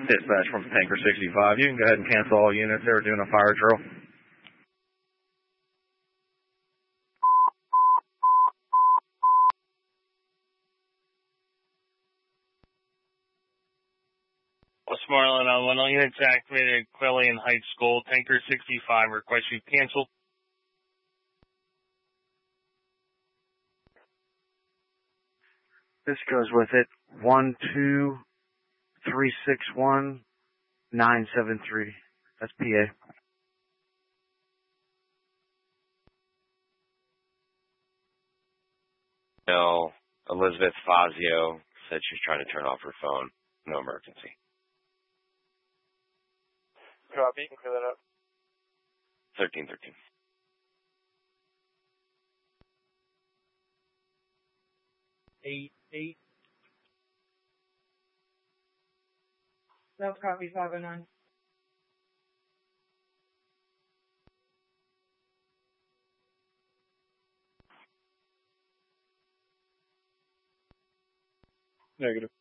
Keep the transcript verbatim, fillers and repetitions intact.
Dispatch from Tanker sixty-five. You can go ahead and cancel all units. They were doing a fire drill. Westmoreland on one units activated at Quellian Heights School. Tanker sixty-five request you cancel. This goes with it. One two three six one nine seven three. That's P A. No, Elizabeth Fazio said she's trying to turn off her phone. No emergency. Copy, you can clear that up. thirteen thirteen. Eight, eight. No copy, five oh nine. Negative.